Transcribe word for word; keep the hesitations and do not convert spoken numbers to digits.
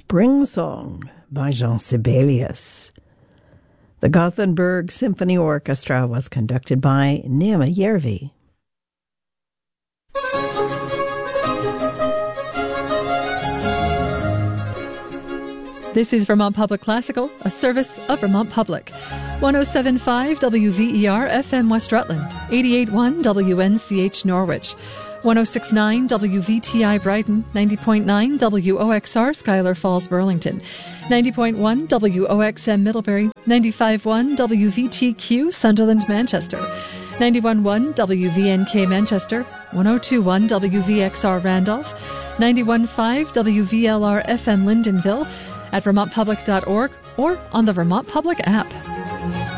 Spring Song by Jean Sibelius. The Gothenburg Symphony Orchestra was conducted by Neema Järvi. This is Vermont Public Classical, a service of Vermont Public. one oh seven point five W V E R F M West Rutland, eighty-eight point one W N C H Norwich, one oh six point nine W V T I Brighton, ninety point nine W O X R Schuyler Falls Burlington, ninety point one W O X M Middlebury, ninety-five point one W V T Q Sunderland Manchester, ninety-one point one W V N K Manchester, one oh two point one W V X R Randolph, ninety-one point five W V L R F M Lyndonville, at vermont public dot org or on the Vermont Public app.